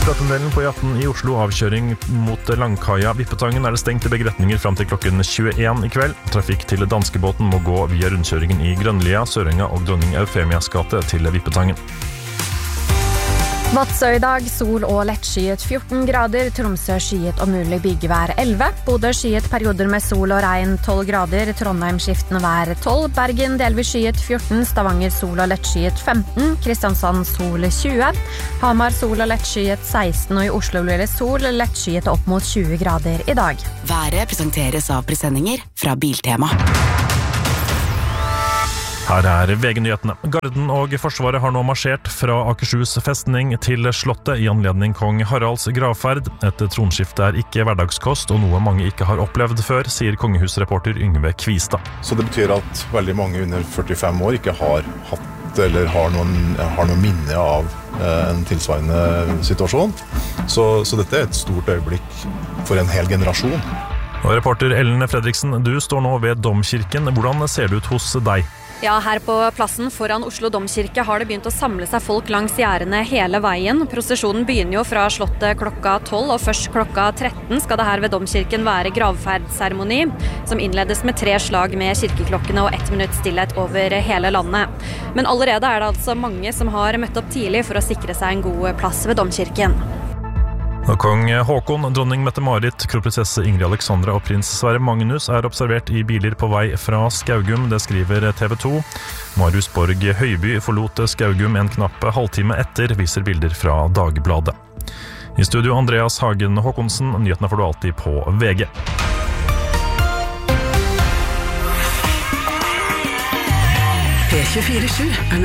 Operattendelen på E18 i Oslo, avkjøring mot Langkaia. Vippetangen det stengt i begge retninger frem til klokken 21 i kveld. Trafikk til Danskebåten må gå via rundkjøringen i Grønlia, Sørenga og Dronning Eufemias gate til Vippetangen. Vadsø i dag, sol og lettskyet 14 grader, Tromsø skyet og mulig byggevær 11, Bodø skyet perioder med sol og regn 12 grader, Trondheim skiftende vær 12, Bergen delvis skyet 14, Stavanger sol og lettskyet 15, Kristiansand sol 20, Hamar sol og lettskyet 16, og i Oslo blir det sol lettskyet opp mot 20 grader i dag. Været presenteres av presendinger fra Biltema. Her VG-nyhetene. Garden og Forsvaret har nå marsjert fra Akershus festning til slottet i anledning kong Haralds gravferd. Et tronskifte ikke hverdagskost og noe mange ikke har opplevd før, sier kongehusreporter Yngve Kvistad. Så det betyr at veldig mange under 45 år ikke har hatt eller har noen minne av en tilsvarende situasjon. Så dette et stort øyeblikk for en hel generasjon. Og reporter Ellen Fredriksen, du står nå ved Domkirken. Hvordan ser det ut hos deg? Ja, her på plassen foran Oslo Domkirke har det begynt å samle seg folk langs gjerdene hele veien. Prosesjonen begynner jo fra slottet klokka 12, og først klokka 13 skal det her ved Domkirken være gravferdseremoni, som innledes med 3 slag med kirkeklokkene og 1 minutt stillhet over hele landet. Men allerede det altså mange som har møtt opp tidlig for å sikre seg en god plass ved Domkirken. Kong Håkon, dronning Mette-Marit, kronprinsesse Ingrid Alexandra og prins Sverre Magnus observert i biler på vei fra Skaugum, det skriver TV 2. Marius Borg Høiby forlot Skaugum en knapp halvtime etter, viser bilder fra Dagbladet. I studio Andreas Hagen Håkonsen, nyhetene får du alltid på VG. P24/7